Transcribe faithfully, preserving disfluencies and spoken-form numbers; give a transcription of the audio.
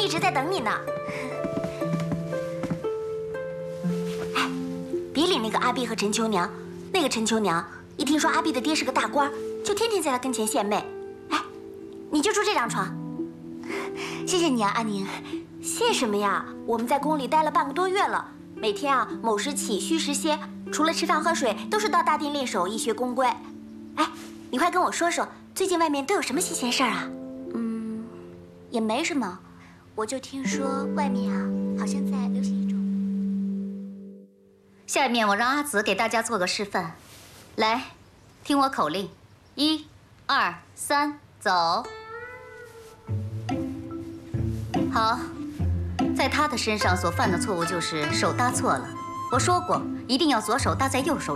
一直在等你呢。哎，别理那个阿碧和陈秋娘，那个陈秋娘一听说阿碧的爹是个大官，就天天在他跟前献媚。哎，你就住这张床。谢谢你啊，阿宁。谢什么呀？我们在宫里待了半个多月了，每天啊卯时起，戌时歇，除了吃饭喝水，都是到大殿练手，一学宫规。哎，你快跟我说说，最近外面都有什么新鲜事儿啊？嗯，也没什么，我就听说外面啊，好像在流行一种…… 下面我让阿紫给大家做个示范，来，听我口令，一、二、三，走。好，在他的身上所犯的错误就是手搭错了。我说过，一定要左手搭在右手